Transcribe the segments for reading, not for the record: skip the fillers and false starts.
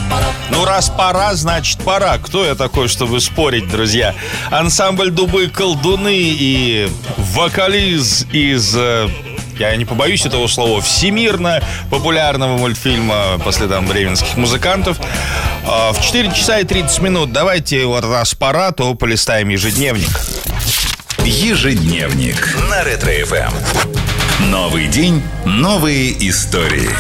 Ну, раз пора, значит пора. Кто я такой, чтобы спорить, друзья? Ансамбль «Дубы колдуны» и вокалист из... я не побоюсь этого слова, всемирно популярного мультфильма по следам бременских музыкантов. В 4 часа и 30 минут давайте, вот раз пора, то полистаем ежедневник. Ежедневник на Ретро-ФМ. Новый день, новые истории.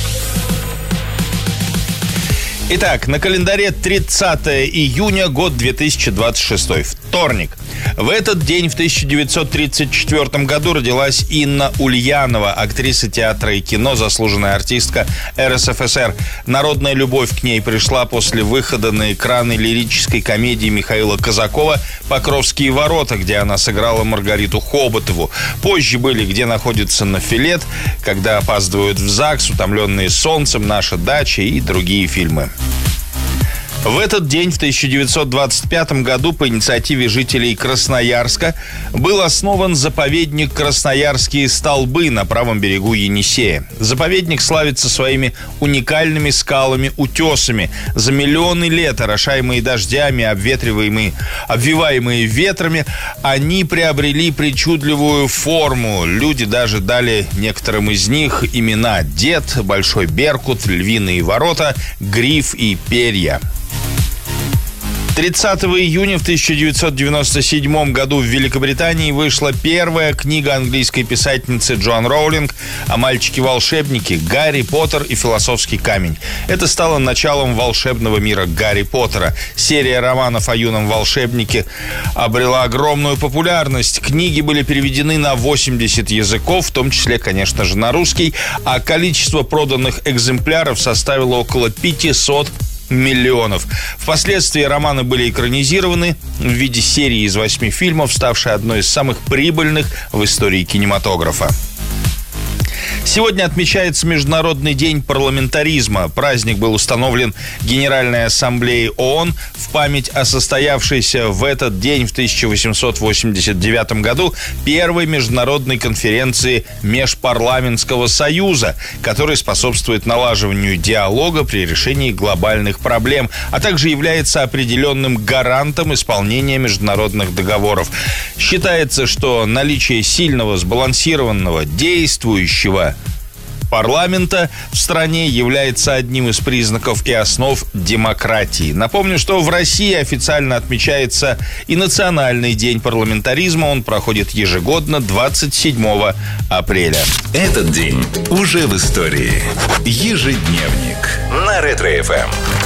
Итак, на календаре 30 июня, год 2026, вторник. В этот день, в 1934 году, родилась Инна Ульянова, актриса театра и кино, заслуженная артистка РСФСР. Народная любовь к ней пришла после выхода на экраны лирической комедии Михаила Казакова «Покровские ворота», где она сыграла Маргариту Хоботову. Позже были «Где находится Нофелет», «Когда опаздывают в ЗАГС», «Утомленные солнцем», «Наша дача» и другие фильмы. В этот день, в 1925 году, по инициативе жителей Красноярска был основан заповедник «Красноярские столбы» на правом берегу Енисея. Заповедник славится своими уникальными скалами-утесами. За миллионы лет, орошаемые дождями, обвиваемые ветрами, они приобрели причудливую форму. Люди даже дали некоторым из них имена: Дед, Большой Беркут, Львиные ворота, Гриф и Перья. 30 июня в 1997 году в Великобритании вышла первая книга английской писательницы Джоан Роулинг о мальчике-волшебнике «Гарри Поттер и философский камень». Это стало началом волшебного мира Гарри Поттера. Серия романов о юном волшебнике обрела огромную популярность. Книги были переведены на 80 языков, в том числе, конечно же, на русский, а количество проданных экземпляров составило около 500 миллионов. Впоследствии романы были экранизированы в виде серии из 8 фильмов, ставшей одной из самых прибыльных в истории кинематографа. Сегодня отмечается Международный день парламентаризма. Праздник был установлен Генеральной Ассамблеей ООН в память о состоявшейся в этот день в 1889 году первой международной конференции Межпарламентского союза, которая способствует налаживанию диалога при решении глобальных проблем, а также является определенным гарантом исполнения международных договоров. Считается, что наличие сильного, сбалансированного, действующего парламента в стране является одним из признаков и основ демократии. Напомню, что в России официально отмечается и Национальный день парламентаризма. Он проходит ежегодно 27 апреля. Этот день уже в истории. Ежедневник на Ретро-ФМ.